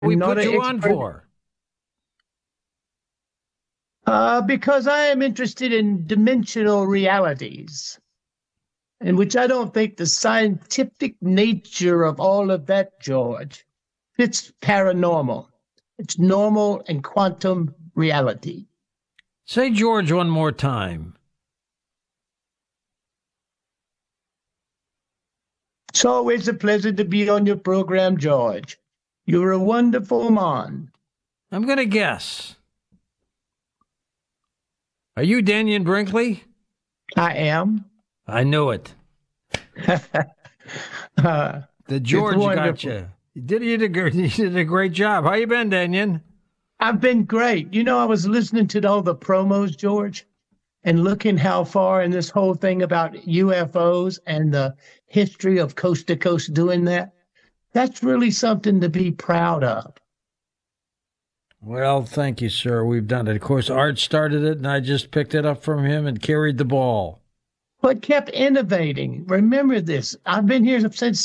we I'm not put an you on expert for? because I am interested in dimensional realities, in which I don't think the scientific nature of all of that, George, fits paranormal. It's normal and quantum reality. Say George one more time. It's always a pleasure to be on your program, George. You're a wonderful man. I'm going to guess. Are you Daniel Brinkley? I am. I knew it. The It's George got wonderful. you. You did a great job. How you been, Daniel? I've been great. You know, I was listening to all the promos, George, and looking how far in this whole thing about UFOs and the history of coast to coast doing that. That's really something to be proud of. Well, thank you, sir. We've done it. Of course, Art started it, and I just picked it up from him and carried the ball. But kept innovating. Remember this. I've been here since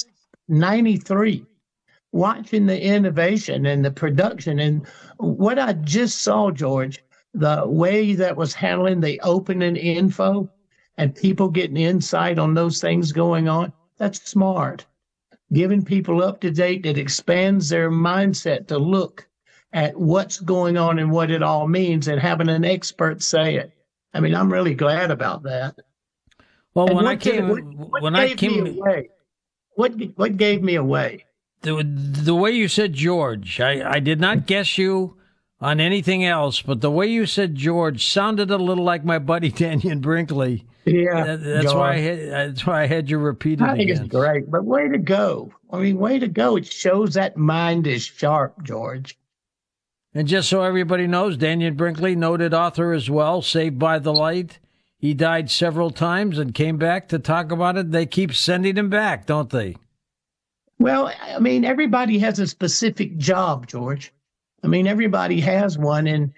93, watching the innovation and the production. And what I just saw, George, the way that was handling the opening info and people getting insight on those things going on, that's smart. Giving people up to date that expands their mindset to look at what's going on and what it all means and having an expert say it. I mean, I'm really glad about that. Well, And when I what did came, what when I gave me came, away? What gave me away? the way you said George, I did not guess you on anything else, but the way you said George sounded a little like my buddy Daniel Brinkley. Yeah, George. That's why I had you repeat it I think it's again. great, but way to go. I mean, way to go. It shows that mind is sharp, George. And just so everybody knows, Daniel Brinkley, noted author as well, Saved by the Light. He died several times and came back to talk about it. They keep sending him back, don't they? Well, I mean, everybody has a specific job, George. I mean, everybody has one. And,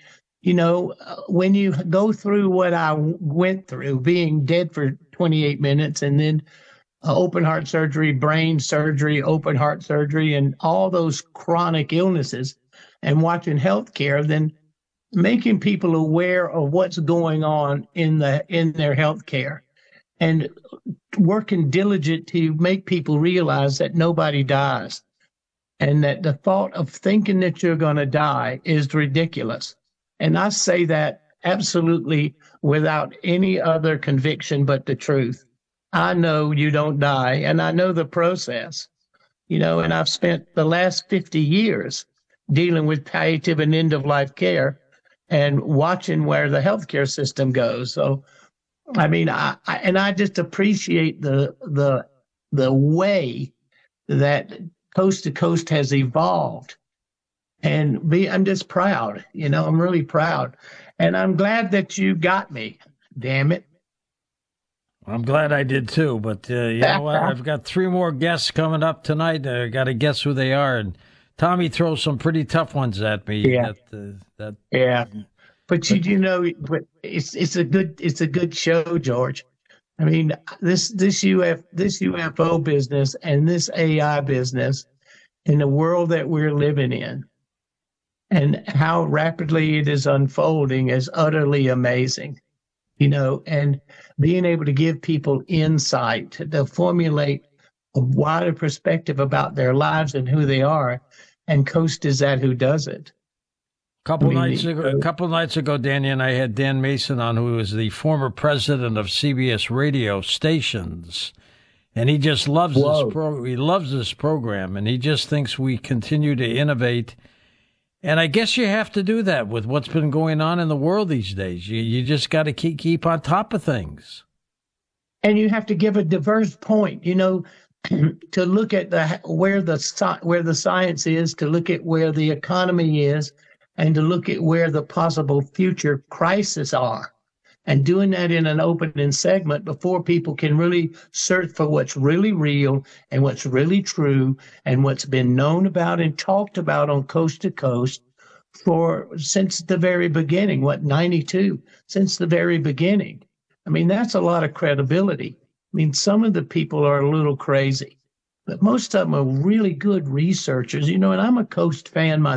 when you go through what I went through, being dead for 28 minutes and then open heart surgery, brain surgery, open heart surgery, and all those chronic illnesses, and watching healthcare, then making people aware of what's going on in their healthcare and working diligent to make people realize that nobody dies and that the thought of thinking that you're going to die is ridiculous. And I say that absolutely without any other conviction but the truth. I know you don't die, and I know the process, and I've spent the last 50 years dealing with palliative and end of life care and watching where the healthcare system goes. So, I mean, I just appreciate the way that coast to coast has evolved, and I'm just proud. I'm really proud, and I'm glad that you got me. Damn it! I'm glad I did too, but you know what? I've got three more guests coming up tonight. I got to guess who they are, and Tommy throws some pretty tough ones at me. Yeah, yeah. But but it's a good show, George. I mean, this UFO business and this AI business in the world that we're living in and how rapidly it is unfolding is utterly amazing. And being able to give people insight to formulate a wider perspective about their lives and who they are. And Coast is that who does it. A couple nights ago, Danny and I had Dan Mason on, who is the former president of CBS radio stations, and he just loves He loves this program, and he just thinks we continue to innovate. And I guess you have to do that with what's been going on in the world these days. You just got to keep on top of things. And you have to give a diverse point, to look at where the science is, to look at where the economy is, and to look at where the possible future crises are. And doing that in an opening segment before people can really search for what's really real and what's really true and what's been known about and talked about on Coast to Coast since the very beginning, 92, since the very beginning. I mean, that's a lot of credibility. I mean, some of the people are a little crazy. but most of them are really good researchers, and I'm a Coast fan myself.